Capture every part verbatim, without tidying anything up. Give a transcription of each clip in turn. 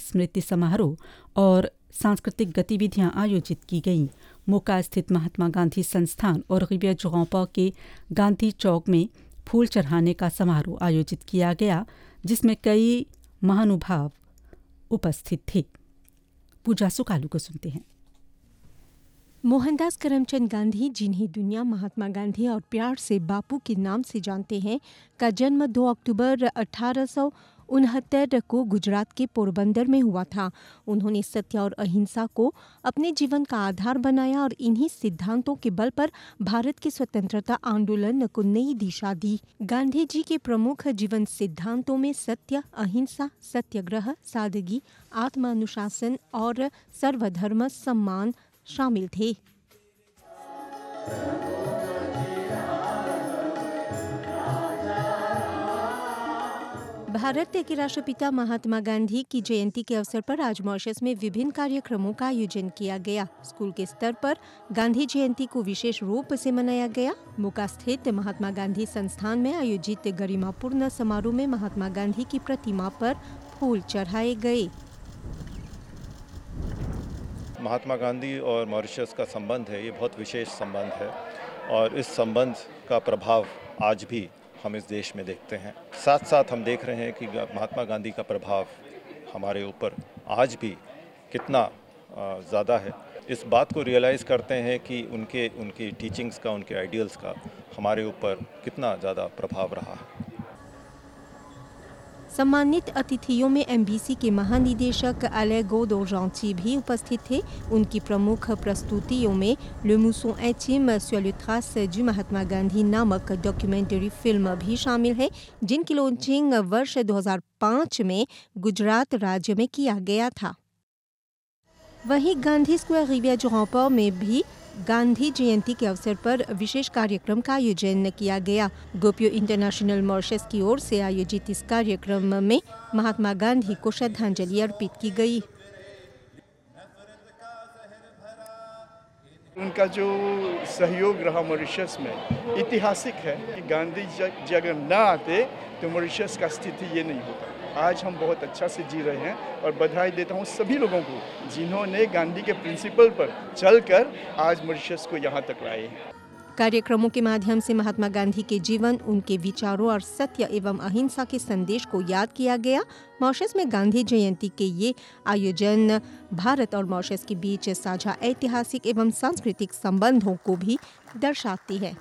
स्मृति समारोह और सांस्कृतिक गतिविधियां आयोजित की गईं। मोका स्थित महात्मा गांधी संस्थान और रिवियर du Rempart के गांधी चौक में फूल चढ़ाने का समारोह आयोजित किया गया, जिसमें कई महानुभाव उपस्थित थे। पूजा सुकालू को सुनते हैं। मोहनदास करमचंद गांधी, जिन्हें दुनिया महात्मा गांधी और प्यार से बापू के नाम से जानते हैं, का जन्म दो अक्टूबर अठारह सौ उनहत्तर को गुजरात के पोरबंदर में हुआ था। उन्होंने सत्य और अहिंसा को अपने जीवन का आधार बनाया और इन्हीं सिद्धांतों के बल पर भारत के स्वतंत्रता आंदोलन को नई दिशा दी। गांधी जी के प्रमुख जीवन सिद्धांतों में सत्य, अहिंसा, सत्याग्रह, सादगी, आत्मानुशासन और सर्वधर्म सम्मान शामिल थे। भारत के राष्ट्रपिता महात्मा गांधी की जयंती के अवसर पर आज मॉरिशस में विभिन्न कार्यक्रमों का आयोजन किया गया। स्कूल के स्तर पर गांधी जयंती को विशेष रूप से मनाया गया। मोका स्थित महात्मा गांधी संस्थान में आयोजित गरिमापूर्ण समारोह में महात्मा गांधी की प्रतिमा पर फूल चढ़ाए गए। महात्मा गांधी और मॉरिशस का संबंध है, ये बहुत विशेष संबंध है और इस संबंध का प्रभाव आज भी हम इस देश में देखते हैं। साथ साथ हम देख रहे हैं कि महात्मा गांधी का प्रभाव हमारे ऊपर आज भी कितना ज़्यादा है। इस बात को रियलाइज़ करते हैं कि उनके उनकी टीचिंग्स का, उनके आइडियल्स का हमारे ऊपर कितना ज़्यादा प्रभाव रहा है। सम्मानित अतिथियों में एमबीसी के महानिदेशक अलेक्स गोदो-रॉन्टी भी उपस्थित थे। उनकी प्रमुख प्रस्तुतियों में ले मोusson intime sur les traces du Mahatma Gandhi नामक डॉक्यूमेंट्री फिल्म भी शामिल है, जिनकी लॉन्चिंग वर्ष दो हज़ार पाँच में गुजरात राज्य में किया गया था। वहीं गांधी स्क्वायर रिवियर du Rempart में भी गांधी जयंती के अवसर पर विशेष कार्यक्रम का आयोजन किया गया। गोपियो इंटरनेशनल मॉरिशस की ओर से आयोजित इस कार्यक्रम में महात्मा गांधी को श्रद्धांजलि अर्पित की गई। उनका जो सहयोग रहा मॉरिशस में ऐतिहासिक है कि गांधी जी अगर ना आते तो मॉरिशस का स्थिति ये नहीं होता। आज हम बहुत अच्छा से जी रहे हैं और बधाई देता हूँ सभी लोगों को जिन्होंने गांधी के प्रिंसिपल पर चलकर आज मॉरिशस को यहाँ तक लाए हैं। कार्यक्रमों के माध्यम से महात्मा गांधी के जीवन, उनके विचारों और सत्य एवं अहिंसा के संदेश को याद किया गया। मॉरिशस में गांधी जयंती के ये आयोजन भारत और मॉरिशस के बीच साझा ऐतिहासिक एवं सांस्कृतिक संबंधों को भी दर्शाती है।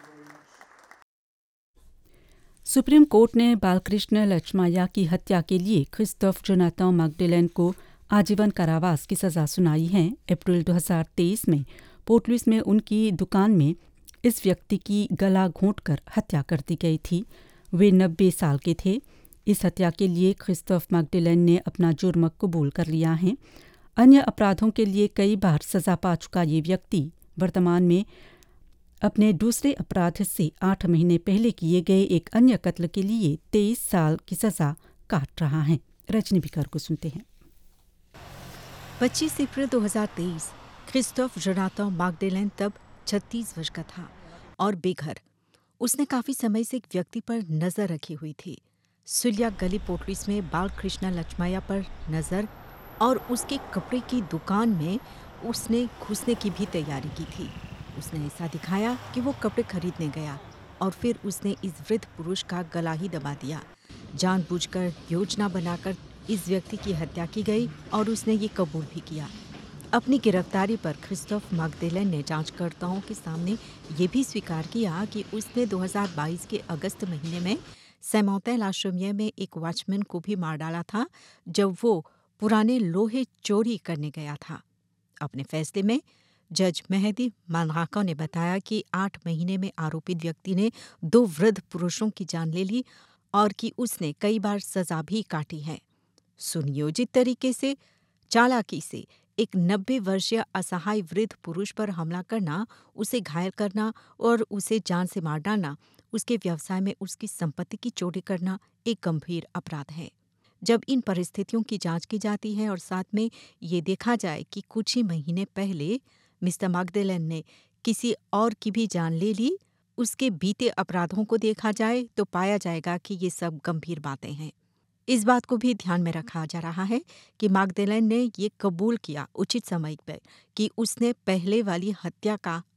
सुप्रीम कोर्ट ने बालकृष्ण लचमाया की हत्या के लिए क्रिस्टोफ जोनाथन मैगडेलेन को आजीवन कारावास की सज़ा सुनाई है। अप्रैल दो हज़ार तेईस में पोर्ट लुइस में उनकी दुकान में इस व्यक्ति की गला घोंटकर हत्या कर दी गई थी। वे नब्बे साल के थे। इस हत्या के लिए क्रिस्टोफ मैगडेलेन ने अपना जुर्म कबूल कर लिया है। अन्य अपराधों के लिए कई बार सज़ा पा चुका ये व्यक्ति वर्तमान में अपने दूसरे अपराध से आठ महीने पहले किए गए एक अन्य कत्ल के लिए तेईस साल की सज़ा काट रहा है। रजनी बिकर को सुनते हैं। पच्चीस अप्रैल दो हज़ार तेईस क्रिस्टोफ जोनाथन मैगडेलेन तब छत्तीस वर्ष का था और बेघर। उसने काफी समय से एक व्यक्ति पर नजर रखी हुई थी। सुलिया गली पोर्ट लुइस में बालकृष्ण लचमाया पर नजर और उसके कपड़े की दुकान में उसने घुसने की भी तैयारी की थी। उसने ऐसा दिखाया कि वो कपड़े खरीदने गया और फिर उसने इस वृद्ध पुरुष का गला ही दबा दिया। जानबूझकर योजना बनाकर इस व्यक्ति की हत्या की गई और उसने ये कबूल भी किया। अपनी गिरफ्तारी पर क्रिस्टोफ मैगडेलेन ने जांचकर्ताओं के सामने ये भी स्वीकार किया कि उसने दो हज़ार बाईस के अगस्त महीने में सैमौतेल आश्रम में एक वॉचमैन को भी मार डाला था जब वो पुराने लोहे चोरी करने गया था। अपने फैसले में जज मेहदी मानगाका ने बताया कि आठ महीने में आरोपित व्यक्ति ने दो वृद्ध पुरुषों की जान ले ली और कि उसने कई बार सजा भी काटी है। सुनियोजित तरीके से, चालाकी से एक नब्बे वर्षीय असहाय वृद्ध पुरुष पर हमला करना, उसे घायल करना और उसे जान से मार डालना, उसके व्यवसाय में उसकी संपत्ति की चोरी करना एक गंभीर अपराध है। जब इन परिस्थितियों की जांच की जाती है और साथ में ये देखा जाए कि कुछ ही महीने पहले मिस्टर मैगडेलेन ने किसी और की भी जान ले ली, उसके बीते अपराधों को देखा जाए तो पाया जाएगा कि ये सब गंभीर बातें हैं। इस बात को भी ध्यान में रखा जा रहा है कि मैग्डेलेन ने ये कबूल किया उचित समय पर कि उसने पहले वाली हत्या का